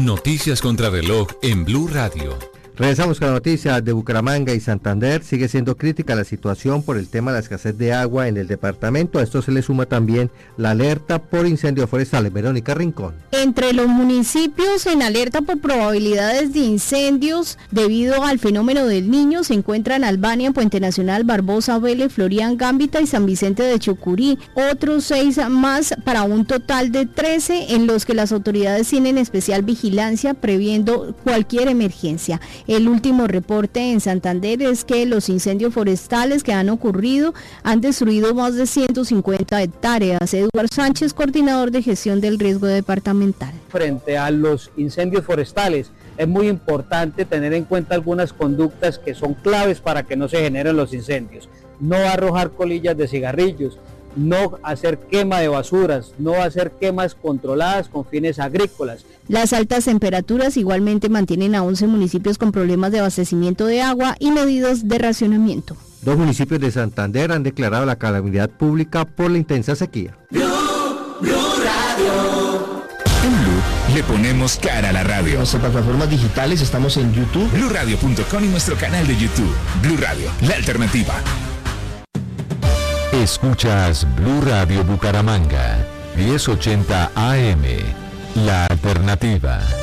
Noticias contra reloj en Blue Radio. Regresamos con la noticia de Bucaramanga y Santander. Sigue siendo crítica la situación por el tema de la escasez de agua en el departamento. A esto se le suma también la alerta por incendios forestales. Verónica Rincón. Entre los municipios en alerta por probabilidades de incendios debido al fenómeno del Niño se encuentran Albania, Puente Nacional, Barbosa, Vélez, Florian, Gambita y San Vicente de Chucurí. Otros 6 más para un total de 13 en los que las autoridades tienen especial vigilancia previendo cualquier emergencia. El último reporte en Santander es que los incendios forestales que han ocurrido han destruido más de 150 hectáreas. Eduardo Sánchez, coordinador de gestión del riesgo departamental. Frente a los incendios forestales, es muy importante tener en cuenta algunas conductas que son claves para que no se generen los incendios. No arrojar colillas de cigarrillos, no hacer quema de basuras, no hacer quemas controladas con fines agrícolas. Las altas temperaturas igualmente mantienen a 11 municipios con problemas de abastecimiento de agua y medidas de racionamiento. 2 municipios de Santander han declarado la calamidad pública por la intensa sequía. Blue Radio. En Blue le ponemos cara a la radio. En nuestras plataformas digitales estamos en YouTube, BlueRadio.com y nuestro canal de YouTube. Blue Radio, la alternativa. Escuchas Blue Radio Bucaramanga, 1080 AM, la alternativa.